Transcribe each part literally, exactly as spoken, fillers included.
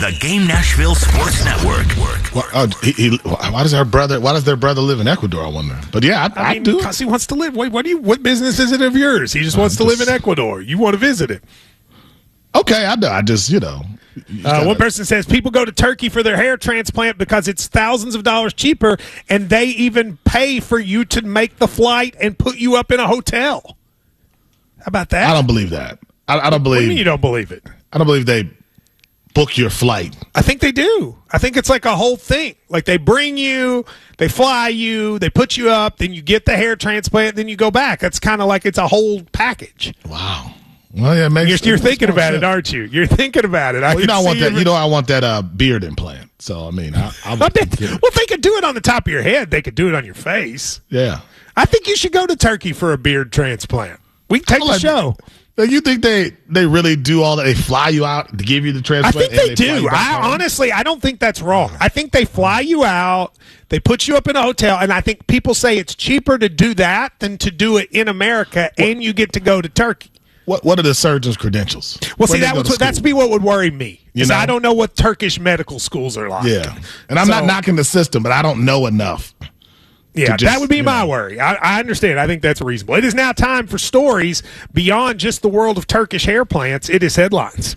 the Game Nashville Sports Network. Well, uh, he, he, why does our brother? Why does their brother live in Ecuador? I wonder. But yeah, I, I, I mean, do. Because he wants to live. Wait, what do you? What business is it of yours? He just wants I'm to just, live in Ecuador. You want to visit it? Okay, I know. I just you know. You Uh, gotta, one person says people go to Turkey for their hair transplant because it's thousands of dollars cheaper, and they even pay for you to make the flight and put you up in a hotel. How about that? I don't believe that. I, I don't What do you believe. mean you don't believe it? I don't believe they book your flight. I think they do. I think it's like a whole thing. Like they bring you, they fly you, they put you up, then you get the hair transplant, then you go back. That's kind of like it's a whole package. Wow. Well, yeah, it makes, You're, you're it makes thinking more about sense. it, aren't you? You're thinking about it. I Well, you can know, I want see that. it. You know, I want that uh, beard implant. So I mean, I, I I would bet- consider it. well, they could do it on the top of your head. They could do it on your face. Yeah. I think you should go to Turkey for a beard transplant. We can take the Like, show. now, you think they they really do all that? They fly you out to give you the I transplant? think they, and fly do. you back I home? honestly, I don't think that's wrong. I think they fly you out, they put you up in a hotel, and I think people say it's cheaper to do that than to do it in America, and you get to go to Turkey. What What are the surgeon's credentials? Well, Where see, they that go was to what, that's school? be what would worry me. You Because know? I don't know what Turkish medical schools are like. Yeah, and I'm So- not knocking the system, but I don't know enough. Yeah, just, that would be you my know. worry. I, I understand. I think that's reasonable. It is now time for stories beyond just the world of Turkish hair plants. It is headlines.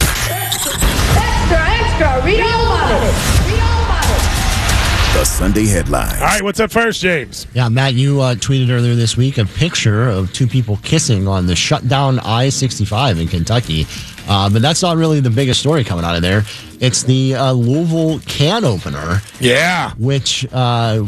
Extra, extra, read all about it. Read all about it. The Sunday headlines. All right, what's up first, James? Yeah, Matt, you uh, tweeted earlier this week a picture of two people kissing on the shut down I sixty-five in Kentucky. Uh, but that's not really the biggest story coming out of there. It's the uh, Louisville can opener, Yeah. which uh,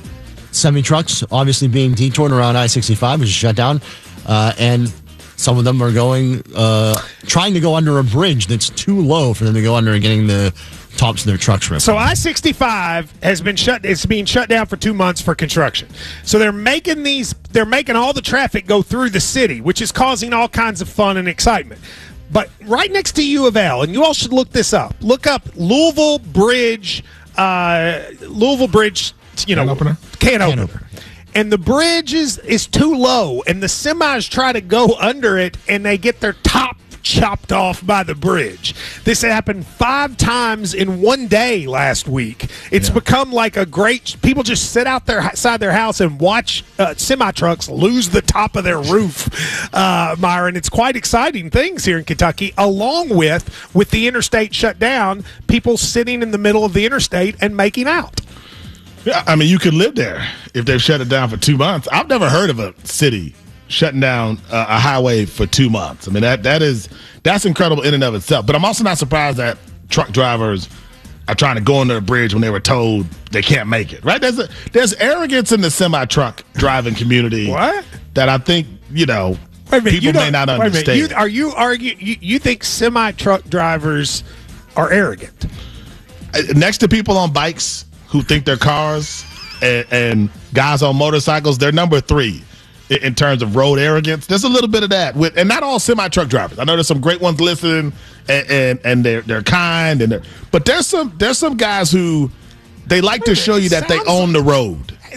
semi trucks obviously being detoured around I sixty-five, which is shut down, uh, and some of them are going, uh, trying to go under a bridge that's too low for them to go under and getting the tops of their trucks ripped. So I sixty-five has been shut. It's being shut down for two months for construction. So they're making these. They're making all the traffic go through the city, which is causing all kinds of fun and excitement. But right next to U of L, and you all should look this up. Look up Louisville Bridge. Uh, Louisville Bridge. You know, Can opener? Can Can opener. opener. And the bridge is, is too low, and the semis try to go under it, and they get their top chopped off by the bridge. This happened five times in one day last week. It's Yeah. become like a great. People just sit out there outside their house and watch uh, semi trucks lose the top of their roof, uh, Myron. It's quite exciting things here in Kentucky. Along with with the interstate shut down, people sitting in the middle of the interstate and making out. Yeah, I mean, you could live there if they've shut it down for two months. I've never heard of a city shutting down uh, a highway for two months. I mean, that that is that's incredible in and of itself. But I'm also not surprised that truck drivers are trying to go under a bridge when they were told they can't make it. Right? There's a, there's arrogance in the semi truck driving community. What? That I think you know Wait a minute, people you may don't- not wait a minute, understand. You, are you arguing? You, you think semi truck drivers are arrogant? Uh, Next to people on bikes who think they're cars and, and guys on motorcycles, they're number three in, in terms of road arrogance. There's a little bit of that with, and not all semi truck drivers. I know there's some great ones listening, and and, and they're they're kind, and they're, but there's some there's some guys who they like to show you that they Sounds own the road.